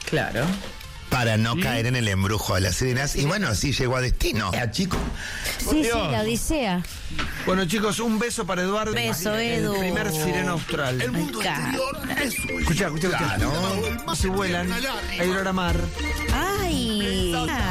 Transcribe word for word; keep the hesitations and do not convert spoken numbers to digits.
Claro. Para no ¿Mm? caer en el embrujo de las sirenas. Y bueno, así llegó a destino. Eh, chico. Sí, sí, la Odisea. Bueno, chicos, un beso para Eduardo. Beso, Edu. El primer sireno austral. El mundo exterior es suyo. Escucha, escucha, escucha. Claro. Si vuelan, hay olor a mar. Ay.